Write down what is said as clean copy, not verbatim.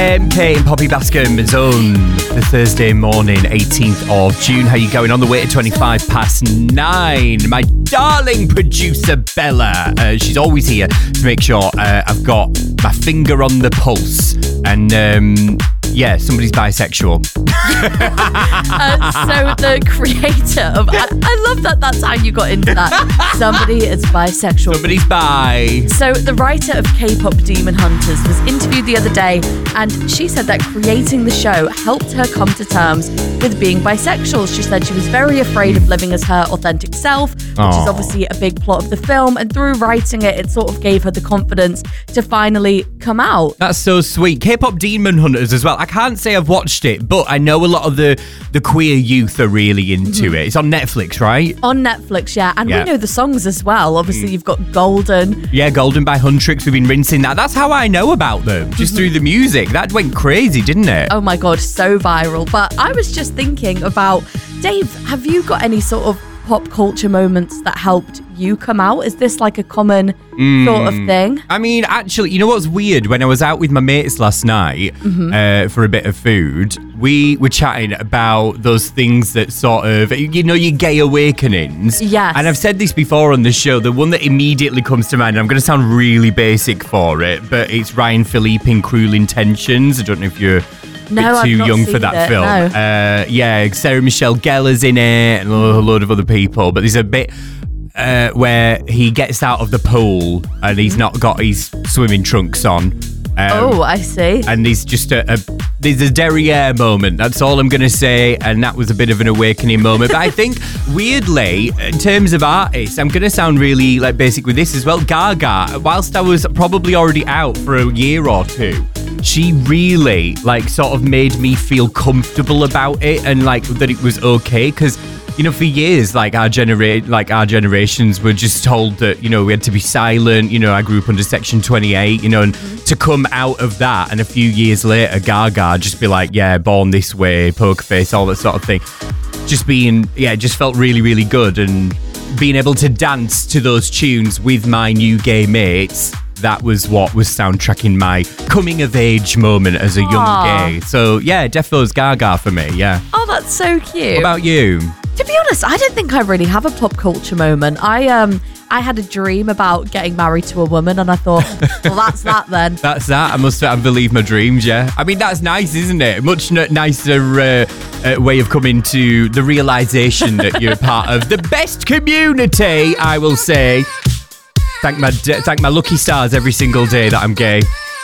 MK and Poppy Bascom Zone for Thursday morning, 18th of June. How you going? On the way to 25 past 9. My darling producer Bella. She's always here to make sure I've got my finger on the pulse. And yeah, somebody's bisexual. So the creator of... I love that that's how you got into that. Somebody is bisexual. Somebody's bi. So the writer of K-pop Demon Hunters was interviewed the other day, and she said that creating the show helped her come to terms with being bisexual. She said she was very afraid of living as her authentic self, which is obviously a big plot of the film, and through writing it, it sort of gave her the confidence to finally come out. That's so sweet. K-pop Demon Hunters as well. I can't say I've watched it, but I know a lot of the queer youth are really into it. It's on Netflix, right? On Netflix, yeah. And we know the songs as well. Obviously, you've got Golden. Yeah, Golden by Huntrix. We've been rinsing that. That's how I know about them, just through the music. That went crazy, didn't it? Oh my God, so viral. But I was just thinking about, Dave, have you got any sort of pop culture moments that helped you come out? Is this like a common sort of thing? I mean, actually, you know what's weird? When I was out with my mates last night for a bit of food, we were chatting about those things that sort of, you know, your gay awakenings. Yes. And I've said this before on the show. The one that immediately comes to mind, and I'm going to sound really basic for it, but it's Ryan Phillippe in Cruel Intentions. I don't know if you're too young for that film. No. Yeah, Sarah Michelle Gellar's in it, and a load of other people. But there's a bit where he gets out of the pool and he's not got his swimming trunks on. I see. And there's just there's a derriere moment. That's all I'm going to say. And that was a bit of an awakening moment. But I think, weirdly, in terms of artists, I'm going to sound really like basic with this as well. Gaga, whilst I was probably already out for a year or two, she really like sort of made me feel comfortable about it and like that it was okay, because you know, for years, like our generations were just told that, you know, we had to be silent. You know, I grew up under Section 28, you know, and to come out of that and a few years later, Gaga just be like, yeah, born this way, poker face, all that sort of thing. Just being, yeah, it just felt really, really good. And being able to dance to those tunes with my new gay mates, that was what was soundtracking my coming of age moment as a young gay. So yeah, defos Gaga for me, yeah. Oh, that's so cute. What about you? To be honest, I don't think I really have a pop culture moment. I had a dream about getting married to a woman, and I thought, well, that's that then. That's that. I must believe my dreams, yeah. I mean, that's nice, isn't it? Much nicer way of coming to the realisation that you're part of the best community, I will say. Thank my lucky stars every single day that I'm gay.